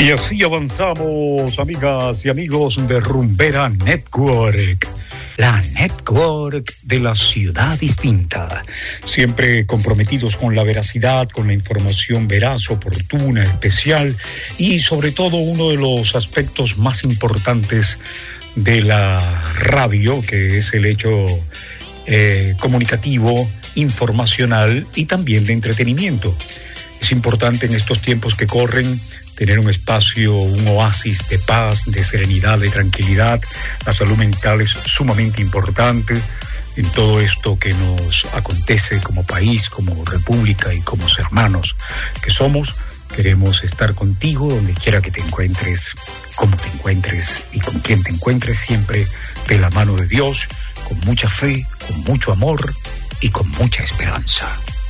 Y así avanzamos, amigas y amigos de Rumbera Network, la network de la ciudad distinta. Siempre comprometidos con la veracidad, con la información veraz, oportuna, especial y sobre todo uno de los aspectos más importantes de la radio, que es el hecho comunicativo, informacional y también de entretenimiento. Es importante en estos tiempos que corren tener un espacio, un oasis de paz, de serenidad, de tranquilidad. La salud mental es sumamente importante en todo esto que nos acontece como país, como república y como hermanos que somos. Queremos estar contigo donde quiera que te encuentres, como te encuentres y con quien te encuentres, siempre de la mano de Dios, con mucha fe, con mucho amor y con mucha esperanza.